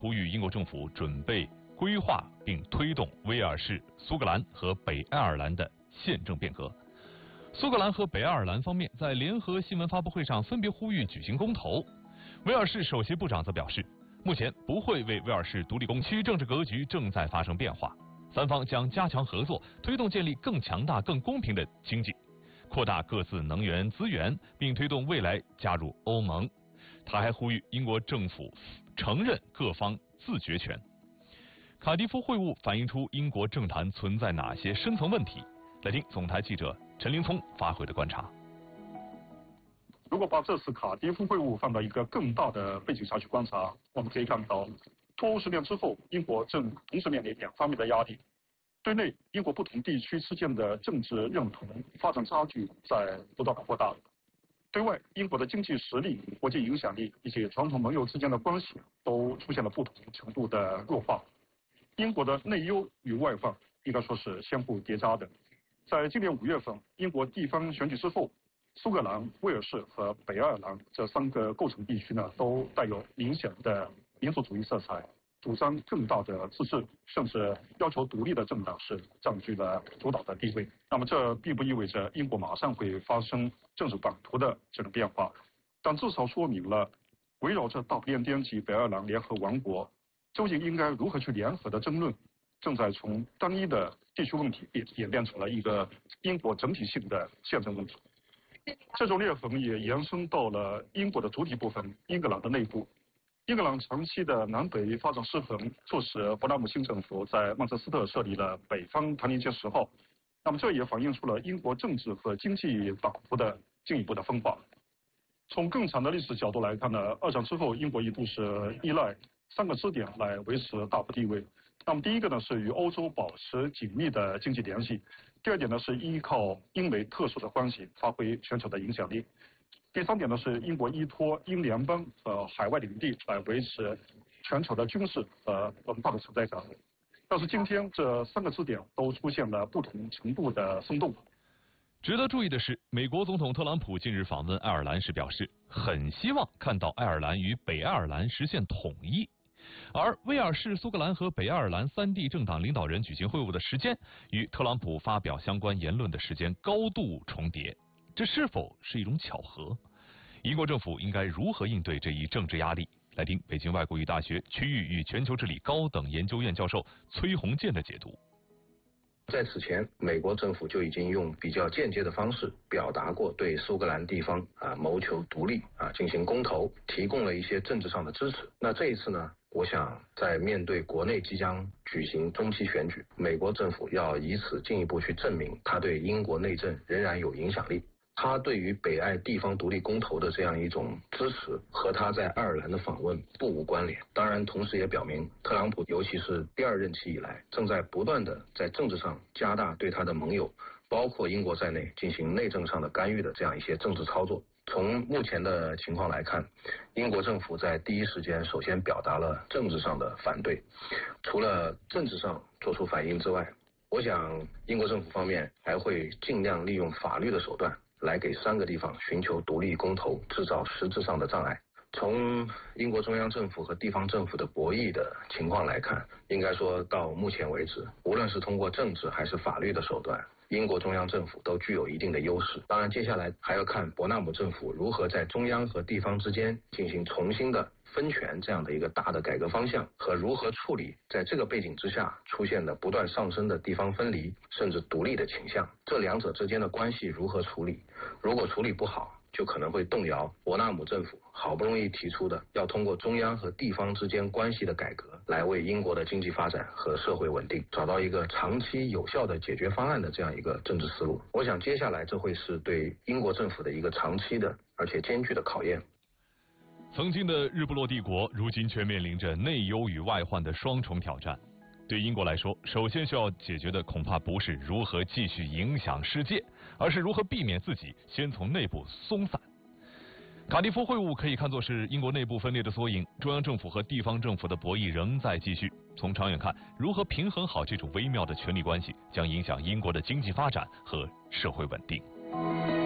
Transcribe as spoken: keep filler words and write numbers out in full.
呼吁英国政府准备规划并推动威尔士、苏格兰和北爱尔兰的宪政变革。苏格兰和北爱尔兰方面在联合新闻发布会上分别呼吁举行公投。威尔士首席部长则表示，目前不会为威尔士独立公区政治格局正在发生变化，三方将加强合作，推动建立更强大、更公平的经济，扩大各自能源资源，并推动未来加入欧盟。他还呼吁英国政府承认各方自决权。卡迪夫会晤反映出英国政坛存在哪些深层问题？来听总台记者陈林聪发回的观察。 如果把这次卡迪夫会晤放到一个更大的背景下去观察，我们可以看到，脱欧十年之后，英国正同时面临两方面的压力。对内，英国不同地区之间的政治认同、发展差距在不断的扩大；对外，英国的经济实力、国际影响力以及传统盟友之间的关系都出现了不同程度的弱化。英国的内忧与外患应该说是相互叠加的。在今年五月份，英国地方选举之后，苏格兰、威尔士和北爱尔兰这三个构成地区呢，都带有明显的民族主义色彩，主张更大的自治，甚至要求独立的政党是占据了主导的地位。那么这并不意味着英国马上会发生政治版图的这种变化，但至少说明了围绕着大不列颠及北爱尔兰联合王国究竟应该如何去联合的争论，正在从单一的地区问题演演变成了一个英国整体性的宪政问题。这种裂痕也延伸到了英国的主体部分英格兰的内部。英格兰长期的南北发展失衡，促使伯纳姆新政府在曼彻斯特设立了北方唐宁街十号。那么这也反映出了英国政治和经济版图的进一步的分化。从更长的历史角度来看呢，二战之后英国一度是依赖三个支点来维持大国地位。那么第一个呢是与欧洲保持紧密的经济联系，第二点呢是依靠英美特殊的关系发挥全球的影响力，第三点呢是英国依托英联邦和海外领地来维持全球的军事和文化的存在感。但是今天这三个支点都出现了不同程度的松动。 值得注意的是，美国总统特朗普近日访问爱尔兰时表示，很希望看到爱尔兰与北爱尔兰实现统一。而威尔士、苏格兰和北爱尔兰三地政党领导人举行会晤的时间与特朗普发表相关言论的时间高度重叠，这是否是一种巧合？英国政府应该如何应对这一政治压力？来听北京外国语大学区域与全球治理高等研究院教授崔洪建的解读。 在此前，美国政府就已经用比较间接的方式表达过对苏格兰地方啊谋求独立啊进行公投，提供了一些政治上的支持。那这一次呢，我想在面对国内即将举行中期选举，美国政府要以此进一步去证明他对英国内政仍然有影响力。他对于北爱地方独立公投的这样一种支持和他在爱尔兰的访问不无关联，当然同时也表明特朗普尤其是第二任期以来正在不断的在政治上加大对他的盟友包括英国在内进行内政上的干预的这样一些政治操作。从目前的情况来看，英国政府在第一时间首先表达了政治上的反对，除了政治上做出反应之外，我想英国政府方面还会尽量利用法律的手段来给三个地方寻求独立公投制造实质上的障碍。从英国中央政府和地方政府的博弈的情况来看，应该说到目前为止，无论是通过政治还是法律的手段，英国中央政府都具有一定的优势。当然接下来还要看伯纳姆政府如何在中央和地方之间进行重新的分权这样的一个大的改革方向，和如何处理在这个背景之下出现的不断上升的地方分离甚至独立的倾向，这两者之间的关系如何处理，如果处理不好，就可能会动摇伯纳姆政府好不容易提出的要通过中央和地方之间关系的改革来为英国的经济发展和社会稳定找到一个长期有效的解决方案的这样一个政治思路。我想接下来这会是对英国政府的一个长期的而且艰巨的考验。 曾经的日不落帝国如今却面临着内忧与外患的双重挑战。对英国来说，首先需要解决的恐怕不是如何继续影响世界，而是如何避免自己先从内部松散。卡迪夫会晤可以看作是英国内部分裂的缩影，中央政府和地方政府的博弈仍在继续。从长远看，如何平衡好这种微妙的权力关系，将影响英国的经济发展和社会稳定。